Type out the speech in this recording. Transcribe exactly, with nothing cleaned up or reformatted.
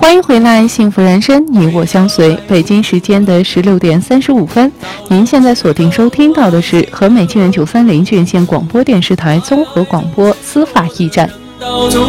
欢迎回来，幸福人生，你我相随。北京时间的十六点三十五分，您现在锁定收听到的是和美清源九三零郡县广播电视台综合广播司法驿站。 到处